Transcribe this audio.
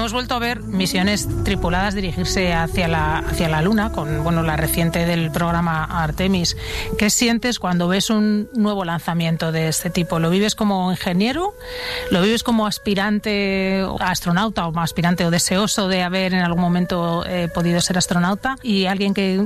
hemos vuelto a ver misiones tripuladas dirigirse hacia la Luna, con la reciente del programa Artemis. ¿Qué sientes cuando ves un nuevo lanzamiento de este tipo? ¿Lo vives como ingeniero? ¿Lo vives como aspirante a astronauta o aspirante o deseoso de haber en algún momento podido ser astronauta? Y alguien que